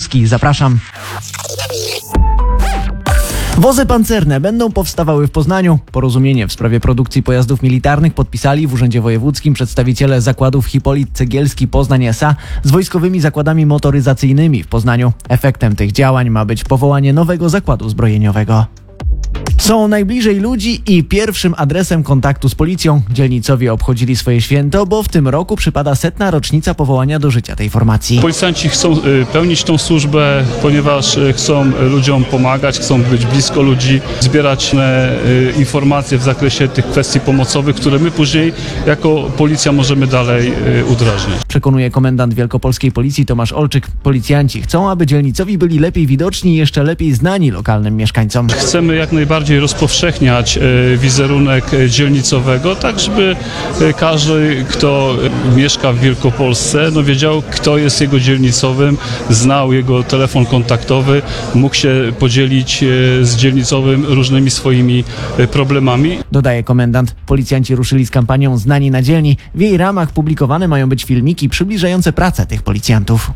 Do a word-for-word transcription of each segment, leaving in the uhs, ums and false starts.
Wojewódzki. Zapraszam. Wozy pancerne będą powstawały w Poznaniu. Porozumienie w sprawie produkcji pojazdów militarnych podpisali w Urzędzie Wojewódzkim przedstawiciele zakładów Hipolit Cegielski Poznań S A z wojskowymi zakładami motoryzacyjnymi w Poznaniu. Efektem tych działań ma być powołanie nowego zakładu zbrojeniowego. Są najbliżej ludzi i pierwszym adresem kontaktu z policją. Dzielnicowie obchodzili swoje święto, bo w tym roku przypada setna rocznica powołania do życia tej formacji. Policjanci chcą y, pełnić tą służbę, ponieważ y, chcą ludziom pomagać, chcą być blisko ludzi, zbierać y, informacje w zakresie tych kwestii pomocowych, które my później jako policja możemy dalej y, udrażniać. Przekonuje komendant Wielkopolskiej Policji Tomasz Olczyk. Policjanci chcą, aby dzielnicowi byli lepiej widoczni i jeszcze lepiej znani lokalnym mieszkańcom. Chcemy jak najbardziej rozpowszechniać wizerunek dzielnicowego, tak żeby każdy, kto mieszka w Wielkopolsce, no wiedział, kto jest jego dzielnicowym, znał jego telefon kontaktowy, mógł się podzielić z dzielnicowym różnymi swoimi problemami. Dodaje komendant. Policjanci ruszyli z kampanią Znani na dzielni. W jej ramach publikowane mają być filmiki przybliżające pracę tych policjantów.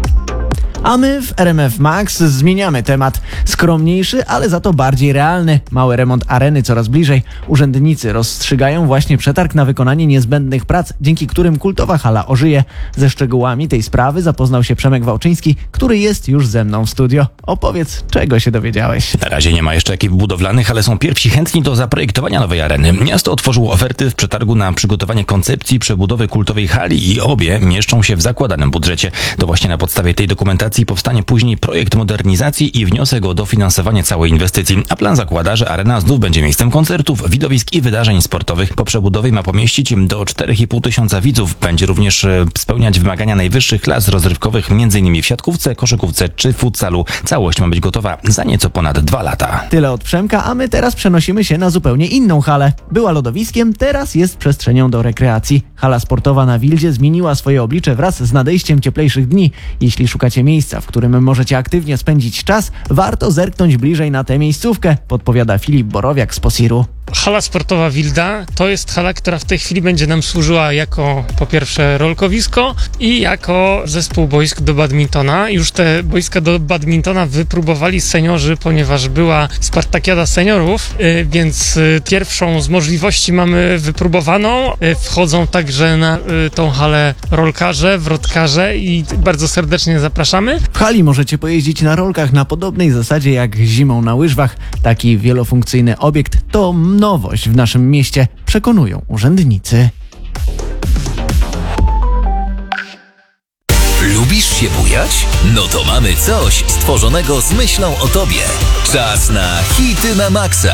A my w R M F Max zmieniamy temat. Skromniejszy, ale za to bardziej realny. Mały remont areny coraz bliżej. Urzędnicy rozstrzygają właśnie przetarg na wykonanie niezbędnych prac, dzięki którym kultowa hala ożyje. Ze szczegółami tej sprawy zapoznał się Przemek Wałczyński, który jest już ze mną w studio. Opowiedz, czego się dowiedziałeś. Na razie nie ma jeszcze ekip budowlanych, ale są pierwsi chętni do zaprojektowania nowej areny. Miasto otworzyło oferty w przetargu na przygotowanie koncepcji przebudowy kultowej hali i obie mieszczą się w zakładanym budżecie. To właśnie na podstawie tej dokumentacji powstanie później projekt modernizacji i wniosek o dofinansowanie całej inwestycji, a plan zakłada, że arena znów będzie miejscem koncertów, widowisk i wydarzeń sportowych. Po przebudowie ma pomieścić do czterech i pół tysiąca widzów. Będzie również spełniać wymagania najwyższych klas rozrywkowych, m.in. w siatkówce, koszykówce czy futsalu. Całość ma być gotowa za nieco ponad dwa lata. Tyle od Przemka, a my teraz przenosimy się na zupełnie inną halę. Była lodowiskiem, teraz jest przestrzenią do rekreacji. Hala sportowa na Wildzie zmieniła swoje oblicze wraz z nadejściem cieplejszych dni. Jeśli szukacie miejsca, w którym możecie aktywnie spędzić czas, warto zerknąć bliżej na tę miejscówkę, podpowiada Filip Borowiak z Posiru. Hala sportowa Wilda to jest hala, która w tej chwili będzie nam służyła jako po pierwsze rolkowisko i jako zespół boisk do badmintona. Już te boiska do badmintona wypróbowali seniorzy, ponieważ była Spartakiada seniorów, więc pierwszą z możliwości mamy wypróbowaną. Wchodzą także na tą halę rolkarze, wrotkarze i bardzo serdecznie zapraszamy. W hali możecie pojeździć na rolkach na podobnej zasadzie jak zimą na łyżwach. Taki wielofunkcyjny obiekt to nowość w naszym mieście, przekonują urzędnicy. Lubisz się bujać? No to mamy coś stworzonego z myślą o tobie. Czas na hity na maksa.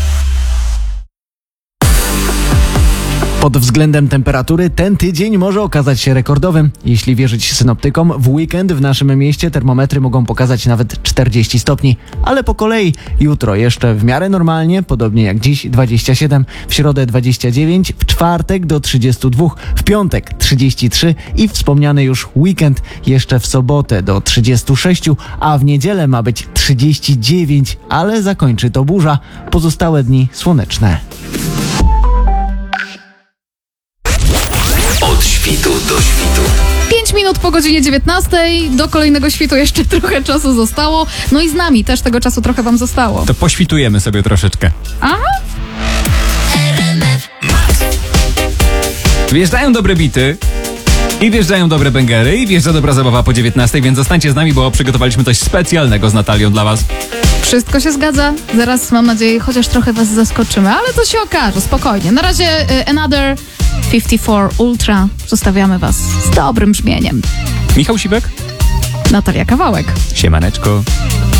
Pod względem temperatury ten tydzień może okazać się rekordowym. Jeśli wierzyć synoptykom, w weekend w naszym mieście termometry mogą pokazać nawet czterdzieści stopni. Ale po kolei jutro jeszcze w miarę normalnie, podobnie jak dziś dwadzieścia siedem, w środę dwadzieścia dziewięć, w czwartek do trzydziestu dwóch, w piątek trzydzieści trzy i wspomniany już weekend jeszcze w sobotę do trzydziestu sześciu, a w niedzielę ma być trzydzieści dziewięć, ale zakończy to burza. Pozostałe dni słoneczne. Od świtu do świtu. Pięć minut po godzinie dziewiętnastej, do kolejnego świtu jeszcze trochę czasu zostało, no i z nami też tego czasu trochę wam zostało. To poświtujemy sobie troszeczkę. Aha. Wjeżdżają dobre bity i wjeżdżają dobre bęgery i wjeżdża dobra zabawa po dziewiętnastej, więc zostańcie z nami, bo przygotowaliśmy coś specjalnego z Natalią dla was. Wszystko się zgadza. Zaraz, mam nadzieję, chociaż trochę was zaskoczymy, ale to się okaże, spokojnie. Na razie y, Another pięćdziesiąt cztery Ultra. Zostawiamy was z dobrym brzmieniem. Michał Sibek? Natalia Kawałek. Siemaneczko.